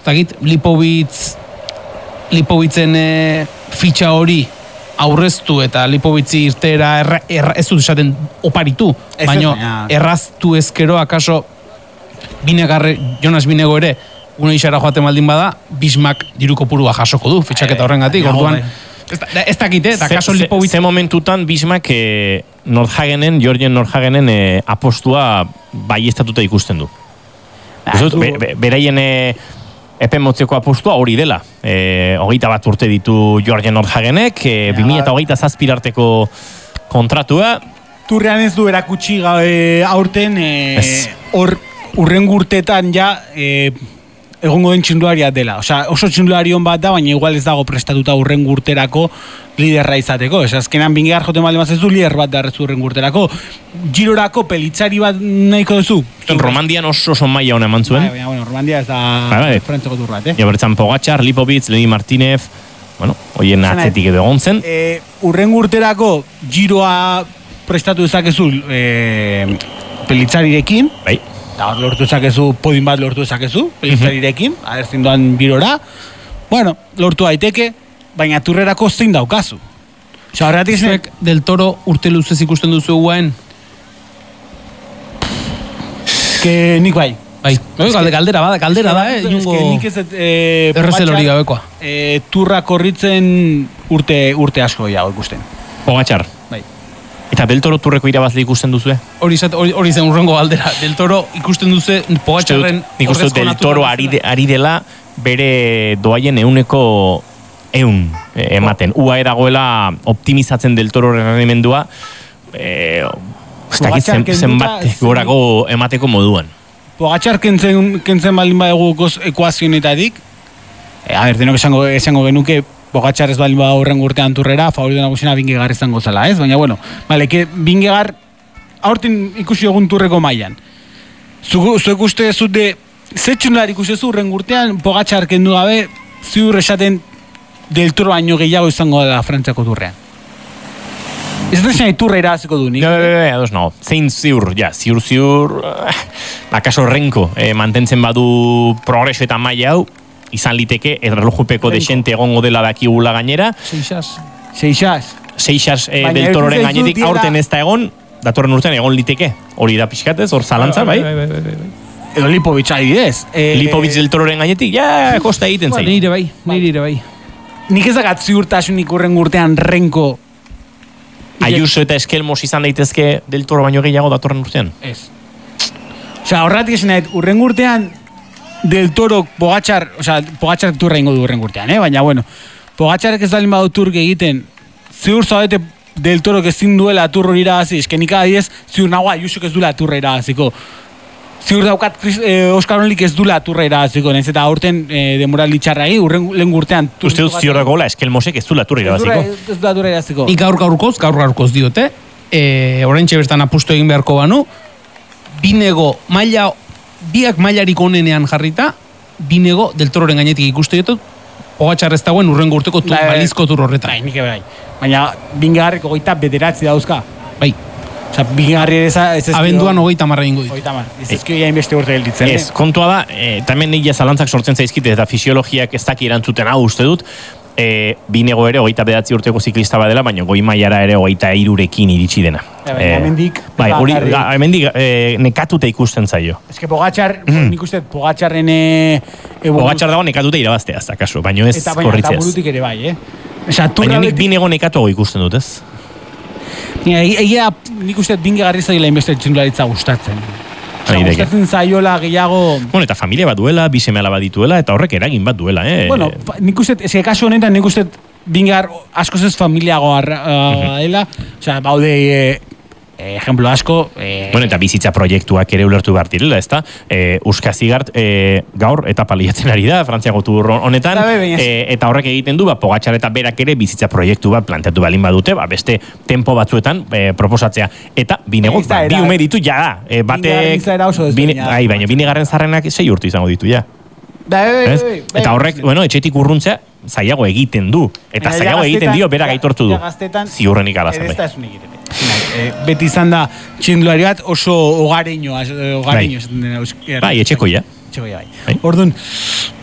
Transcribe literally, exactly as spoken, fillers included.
Zagit, Lipovitz, Lipovitzen e, fitxa hori aurreztu eta Lipovitzi irtera erra, erra, ez dut esaten oparitu, baina erraztu ezkero akaso Binegarre, Jonas Binego ere une isara joaten baldin bada, Bismak diru kopurua jasoko du, fitxaketa horrengatik, orduan ez dakite, eta kaso Lipovitz... Ze momentutan Bismak eh, Nordhagenen, Georgien Nordhagenen eh, apostua baiestatuta ikusten du. Zut, be, be, beraien eh, epe motzeko apostua hori dela. Eh, hogeita bat urte ditu Georgien Nordhagenek, eh, bi mila hogeita zazpirarteko kontratua. Turrean ez du erakutsi e, aurten, hor e, urrengurtetan ja... E, egongo den txindularia dela. Osea, oso txindularion bat da, baina igual ez dago prestatuta urrengo urterako liderra izateko. Osea, azkenan Bingegar joten baldin bat ez du lider bat darrezu urrengo urterako. Girorako pelitzari bat nahiko duzu. Romandian oso oso maila hona eman zuen. Baina, bueno, Romandia ez da frantzeko turrat, eh? Jobertzan Pogačar, Lipovitz, Levi Martinez, bueno, hoien atzetik edo egon zen. E, urrengo urterako giroa prestatu dezakezu e, pelitzarirekin. Bai. Eta lortu ezakezu, podin bat lortu ezakezu, pelitzarirekin, uh -huh. adertzin doan birora. Bueno, lortu daiteke, baina turrerako zein daukazu. Osa, horretik zuek del Toro urte luzez ikusten duzu guain? Que nik bai. Bai, galdera bada, galdera da, eh? Eske nik ez eh, errezel hori gabekoa. Eh, turra korritzen urte, urte asko jago ikusten. Pogačar. Bai. Eta Del Toro turreko irabazle ikusten duzue? Hori hori zen urrengo galdera. Del Toro ikusten duze Pogačarren nik uste dut Del Toro ari, de, ari dela bere doaien euneko eun eh, ematen. Oh. Ua eragoela optimizatzen Del Toro rendimendua eh, zen, zenbat gorago emateko moduan. Pogačar kentzen, kentzen baldin badegu ekuazionetatik, e, a ber, denok esango, esango genuke Pogačar ez baldin bada horren urtean turrera, favorito nagusina Bingegar izango zela, ez? Baina, bueno, vale, que Bingegar aurten ikusi egun turreko mailan. Zuek uste zute, zetxunar ikusi zu horren urtean, Pogačar kendu gabe, ziur esaten Del Toro baino gehiago izango da Frantziako turrean. Ez da zen turra iraziko du, nik? No, ados no. Zein ziur, ja, ziur, ziur, akaso renko, eh, mantentzen badu progreso eta maila hau, izan liteke, errelojupeko desente egongo dela dakigula gainera. Seixas. Seixas. Seixas eh, Del Tororen gainetik, aurten ez da egon, datorren urtean egon liteke. Hori da pixkatez, hor zalantza, bai? Edo Lipovitz adibidez. Eh, Lipovitz Del Tororen gainetik, ja, kosta egiten zain. Nire bai, nire bai. Nik ezagat ziurtasunik urren urtean renko. Ayuso eta Eskelmos izan daitezke Del Toro baino gehiago datorren urtean? Ez. Osea, horretik esan nahi, urren urtean Del Toro, Pogačar, osea, Pogačar turra ingo du urren urtean, eh? Baina, bueno, Pogačarek ez dalin badu turk egiten, ziur zaudete Del Toro ezin duela turro irabazi, eske nik adiez, ziur nagoa Ayusok ez duela turra irabaziko. Ziur daukat eh, Oskar Onlik ez duela turra irabaziko, nez eta aurten eh, denbora litxarragi, urren lehen urtean... Uste dut ziur dagoela Eskelmosek ez duela turra irabaziko. Ez duela turra irabaziko. Nik gaur gaurkoz, gaur gaurkoz diote, e, oraintxe bertan apustu egin beharko banu, Binego maila, biak mailarik onenean jarrita, Binego Del Tororen gainetik ikuste ditut, Pogačar ez dagoen urrengo urteko tu, balizko tur horretan. Bai, nik bai. Baina Bingegarreko goita bederatzi dauzka. Bai. Osa, Bingegarri ez ez abenduan hogeita marra ingo ditu. Hogeita mar. Ez ezkio ja inbeste urte gelditzen. Ez, kontua da, e, tamen nik zalantzak sortzen zaizkite eta fisiologiak ez daki erantzuten hau uste dut, e, Binego ere hogeita bederatzi urteko ziklista badela, baina goi mailara ere hogeita irurekin iritsi dena. E, hemendik... Bai, hori, hemendik e, nekatuta ikusten zaio. Ez que Pogačar, mm. nik uste Pogačarren... E, Pogačar dago nekatuta irabaztea, ez da kasu, baina ez korritzeaz. Eta burutik ere bai, eh? Baina nik Binego nekatuago ikusten dut, ez? Egia, nik uste Bingegarri zaila inbeste txindularitza gustatzen. Gustatzen zaiola gehiago... Bueno, eta familia bat duela, bi seme alaba dituela, eta horrek eragin bat duela, eh? Bueno, nik uste, ez que kasu honetan, nik uste Bingegar askoz ez familiagoa dela. Osea, baude, ejemplo asko... Bueno, eta bizitza proiektuak ere ulertu behar direla, ezta? Euskazigart gaur eta paliatzen ari da, Frantziako tur honetan, eta horrek egiten du, Pogačar eta berak ere bizitza proiektu bat planteatu balin badute, badute, tempo batzuetan proposatzea. Eta Binego, bi ume ditu, ja da. Batek... Bai, baina Binegarren zarrenak sei urte izango ditu, ja. Eta horrek, bueno, etxetik urruntzea, zailago egiten du. Eta zailago egiten dio, bera gaitortu du. Ziurrenik alazan bai. Beti izan da txindulari bat oso hogareño, hogareño. Bai, etxekoia. Etxekoia, bai. Orduan,